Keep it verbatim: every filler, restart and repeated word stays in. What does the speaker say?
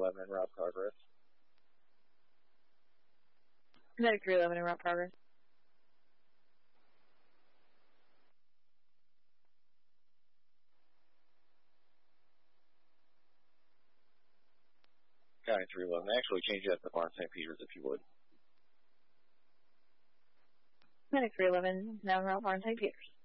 eleven en route progress. Medic three eleven en route progress. Guy three eleven, actually change that to Barn Saint Peters if you would. Medic three eleven, now en route Barn Saint Peters.